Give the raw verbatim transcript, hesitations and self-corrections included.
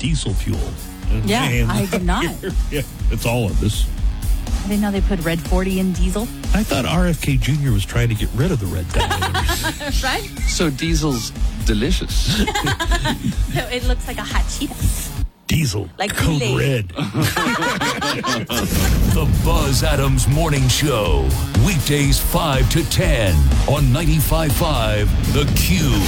diesel fuel. And Yeah, man, I did not. Yeah, it's all of this. I didn't know they put red forty in diesel. I thought R F K Junior was trying to get rid of the red dye. Right? So diesel's delicious. It looks like a hot Cheeto. Diesel, Like code Kool-Aid. red. The Buzz Adams Morning Show. Weekdays five to ten on ninety-five point five The Q.